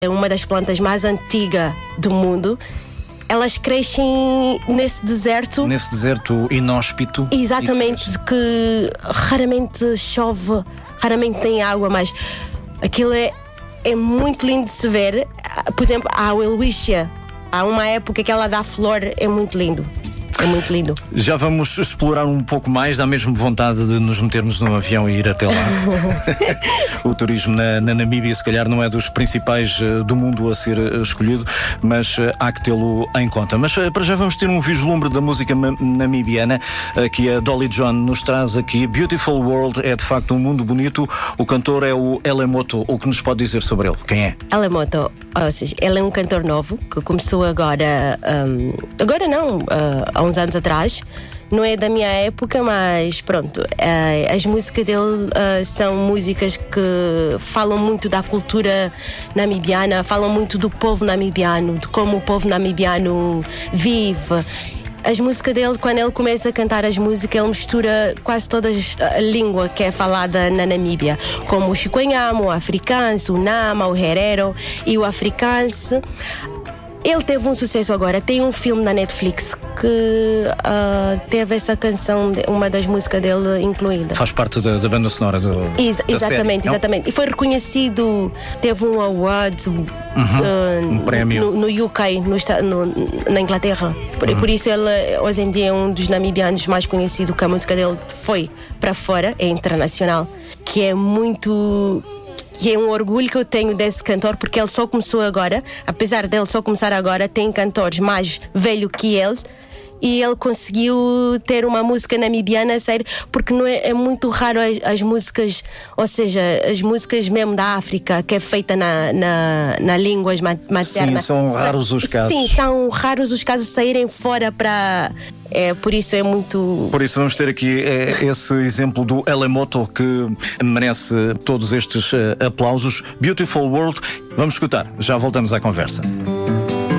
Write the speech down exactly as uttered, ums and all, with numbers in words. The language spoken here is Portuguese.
É uma das plantas mais antigas do mundo. Elas crescem nesse deserto. Nesse deserto inóspito. Exatamente, que raramente chove, raramente tem água, mas aquilo é, é muito lindo de se ver. Por exemplo, a Welwitschia, há uma época que ela dá flor, é muito lindo. É muito lindo. Já vamos explorar um pouco mais. Dá mesmo vontade de nos metermos num avião e ir até lá. O turismo na, na Namíbia se calhar não é dos principais uh, do mundo a ser uh, escolhido, mas uh, há que tê-lo em conta. Mas uh, para já vamos ter um vislumbre da música namibiana uh, que a Dolly John nos traz aqui. Beautiful World é de facto um mundo bonito. O cantor é o Elemoto. O que nos pode dizer sobre ele? Quem é? Elemoto, ou seja, ele é um cantor novo que começou agora, um, agora não, uh, há uns anos atrás. Não é da minha época, mas pronto, uh, as músicas dele uh, são músicas que falam muito da cultura namibiana, falam muito do povo namibiano, de como o povo namibiano vive. As músicas dele, quando ele começa a cantar as músicas, ele mistura quase toda a língua que é falada na Namíbia, como o Chiquenhamo, o afrikaans, o Nama, o Herero e o afrikaans. Ele teve um sucesso agora, tem um filme na Netflix que uh, teve essa canção, uma das músicas dele incluída. Faz parte da, da banda sonora do Ex- da Exatamente, série, exatamente. E foi reconhecido, teve um award uhum, uh, um prémio no, no U K, no, no, na Inglaterra. Por, uhum. por isso ele hoje em dia é um dos namibianos mais conhecidos, que a música dele foi para fora, é internacional, que é muito... que é um orgulho que eu tenho desse cantor, porque ele só começou agora. Apesar dele só começar agora, tem cantores mais velhos que ele, e ele conseguiu ter uma música namibiana a sério, porque não é, é muito raro as, as músicas, ou seja, as músicas mesmo da África, que é feita na, na, na língua materna. Sim, são raros os casos. Sim, são raros os casos de saírem fora para... É, por isso é muito... Por isso vamos ter aqui é, esse exemplo do Elemoto, que merece todos estes uh, aplausos. Beautiful World. Vamos escutar, já voltamos à conversa.